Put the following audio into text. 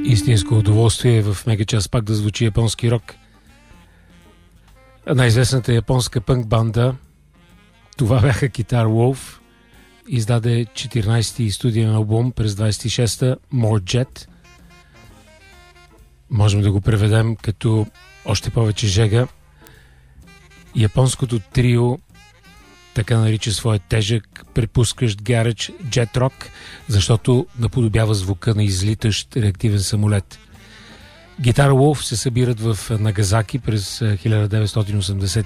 Истинско удоволствие в Мегачас пак да звучи японски рок. Най-известната японска пънк банда, това бяха Guitar Wolf, издаде 14-ти студиен албум през 26-та, More Jet. Можем да го преведем като още повече жега. Японското трио така нарича своя тежък, препускащ гаредж джет рок, защото наподобява звука на излитащ реактивен самолет. Guitar Wolf се събират в Нагазаки през 1980